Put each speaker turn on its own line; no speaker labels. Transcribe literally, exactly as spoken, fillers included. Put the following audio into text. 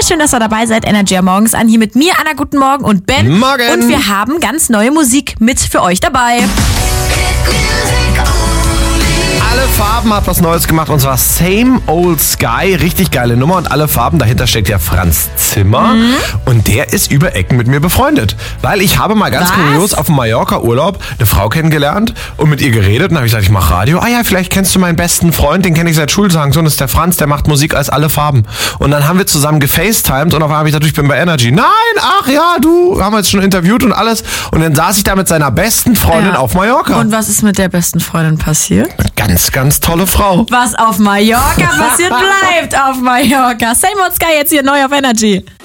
schön, dass ihr dabei seid. Energy am Morgens an. Hier mit mir, Anna, guten Morgen und Ben.
Morgen.
Und wir haben ganz neue Musik mit für euch dabei.
Alle Farben hat was Neues gemacht und zwar Same Old Sky. Richtig geile Nummer und alle Farben. Dahinter steckt ja Franz Zimmer mhm. und der ist über Ecken mit mir befreundet. Weil ich habe mal ganz
was?
kurios auf dem Mallorca-Urlaub eine Frau kennengelernt und mit ihr geredet. Und dann habe ich gesagt, ich mache Radio. Ah ja, vielleicht kennst du meinen besten Freund, den kenne ich seit Schultagen. So, das ist der Franz, der macht Musik als alle Farben. Und dann haben wir zusammen gefacetimed und auf einmal habe ich gesagt, ich bin bei Energy. Nein, ach ja, du, haben wir jetzt schon interviewt und alles. Und dann saß ich da mit seiner besten Freundin
Ja.
auf Mallorca.
Und was ist mit der besten Freundin passiert?
Ganz, ganz tolle Frau.
Was auf Mallorca passiert, bleibt auf Mallorca. Same Old Sky jetzt hier neu auf Energy.